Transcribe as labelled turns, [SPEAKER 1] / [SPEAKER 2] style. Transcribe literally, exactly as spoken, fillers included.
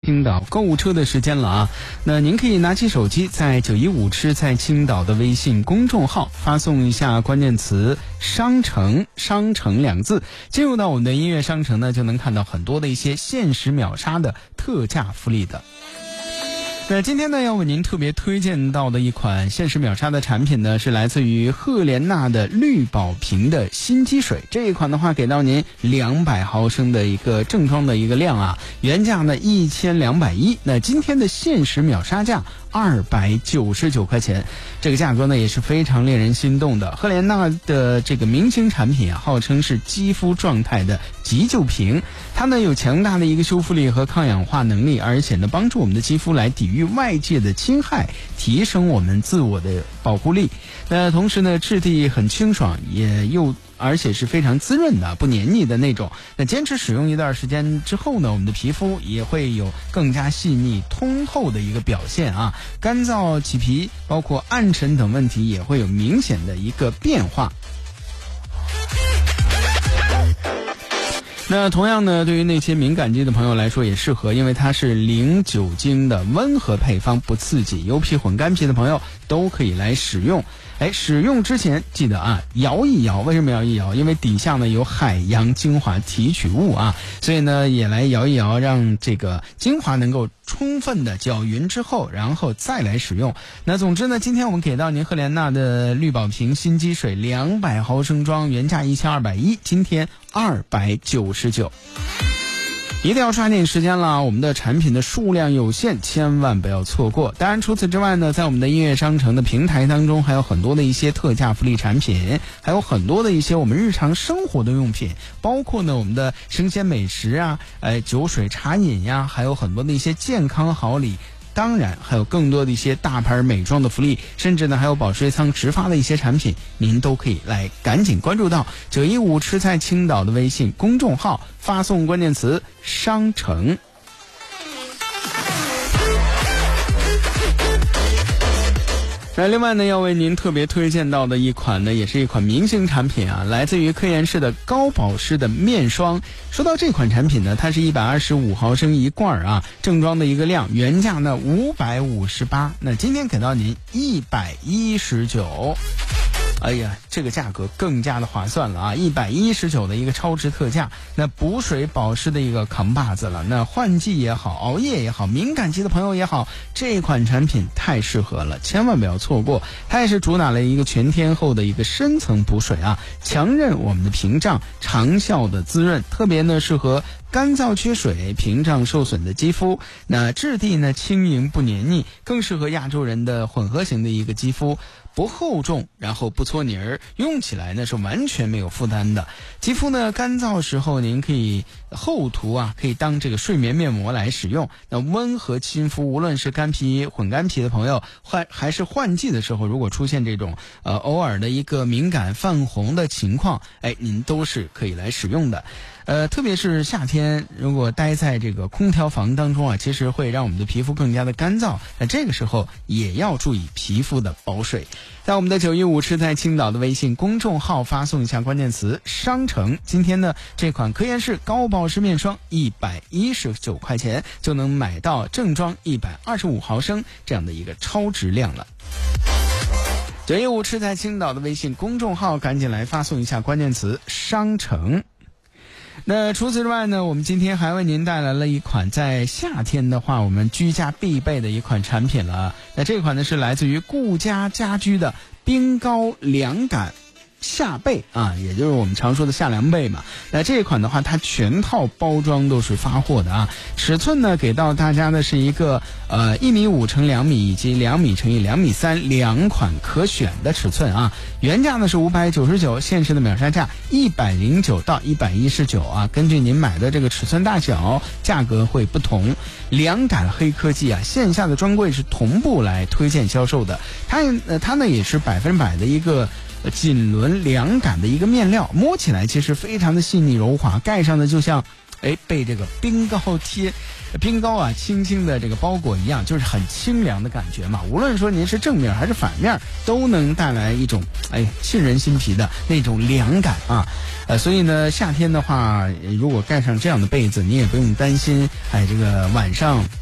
[SPEAKER 1] 青岛购物车的时间了啊，那您可以拿起手机，在九一五吃在青岛的微信公众号发送一下关键词商城，商城两个字，进入到我们的音乐商城呢，就能看到很多的一些限时秒杀的特价福利的。那今天呢，要为您特别推荐到的一款限时秒杀的产品呢，是来自于赫莲娜的绿宝瓶的心机水。这一款的话，给到您两百毫升的一个正装的一个量啊，原价呢一千两百一，那今天的限时秒杀价二百九十九块钱，这个价格呢也是非常令人心动的。赫莲娜的这个明星产品啊，号称是肌肤状态的急救瓶，它呢有强大的一个修复力和抗氧化能力，而且呢帮助我们的肌肤来抵御外界的侵害，提升我们自我的保护力。那同时呢，质地很清爽，也又而且是非常滋润的，不黏腻的那种。那坚持使用一段时间之后呢，我们的皮肤也会有更加细腻通透的一个表现啊，干燥起皮包括暗沉等问题也会有明显的一个变化。那同样呢，对于那些敏感肌的朋友来说也适合，因为它是零酒精的温和配方，不刺激，油皮混干皮的朋友都可以来使用。哎，使用之前记得啊，摇一摇。为什么摇一摇？因为底下呢有海洋精华提取物啊，所以呢也来摇一摇，让这个精华能够充分的搅匀之后，然后再来使用。那总之呢，今天我们给到您赫莲娜的绿宝瓶心机水两百毫升装，原价一千二百一，今天二百九十九。一定要抓紧时间了，我们的产品的数量有限，千万不要错过。当然除此之外呢，在我们的音乐商城的平台当中，还有很多的一些特价福利产品，还有很多的一些我们日常生活的用品，包括呢我们的生鲜美食啊，呃酒水茶饮呀，还有很多的一些健康好礼。当然还有更多的一些大牌美妆的福利，甚至呢还有保税仓直发的一些产品，您都可以来赶紧关注到九一五吃在青岛的微信公众号，发送关键词商城。那另外呢，要为您特别推荐到的一款呢，也是一款明星产品啊，来自于科颜氏的高保湿的面霜。说到这款产品呢，它是一百二十五毫升一罐啊，正装的一个量，原价呢五百五十八，那今天给到您一百一十九。哎呀，这个价格更加的划算了啊！一百一十九的一个超值特价，那补水保湿的一个扛把子了。那换季也好，熬夜也好，敏感肌的朋友也好，这款产品太适合了，千万不要错过。它也是主打了一个全天候的一个深层补水啊，强韧我们的屏障，长效的滋润，特别呢适合干燥缺水、屏障受损的肌肤。那质地呢轻盈不黏腻，更适合亚洲人的混合型的一个肌肤。不厚重，然后不搓泥儿，用起来呢是完全没有负担的。肌肤呢干燥时候，您可以厚涂啊，可以当这个睡眠面膜来使用。那温和亲肤，无论是干皮、混干皮的朋友，换还是换季的时候，如果出现这种呃偶尔的一个敏感泛红的情况，哎，您都是可以来使用的。呃，特别是夏天，如果待在这个空调房当中啊，其实会让我们的皮肤更加的干燥。那这个时候也要注意皮肤的保水。在我们的九一五吃在青岛的微信公众号发送一下关键词商城，今天呢这款科颜氏高保湿面霜一百一十九块钱就能买到正装一百二十五毫升这样的一个超值量了。九一五吃在青岛的微信公众号，赶紧来发送一下关键词商城。那除此之外呢，我们今天还为您带来了一款在夏天的话我们居家必备的一款产品了。那这款呢是来自于顾家家居的冰高凉感夏被啊，也就是我们常说的夏凉被嘛。那这一款的话，它全套包装都是发货的啊。尺寸呢，给到大家的是一个呃一米五乘两米以及两米乘以两米三两款可选的尺寸啊。原价呢是五百九十九，限时的秒杀价一百零九到一百一十九啊。根据您买的这个尺寸大小，价格会不同。凉感黑科技啊，线下的专柜是同步来推荐销售的。它呃它呢也是百分百的一个锦纶凉感的一个面料，摸起来其实非常的细腻柔滑，盖上的就像哎，被这个冰膏贴，冰膏啊轻轻的这个包裹一样，就是很清凉的感觉嘛。无论说您是正面还是反面，都能带来一种哎沁人心脾的那种凉感啊。呃，所以呢，夏天的话，如果盖上这样的被子，你也不用担心，哎，这个晚上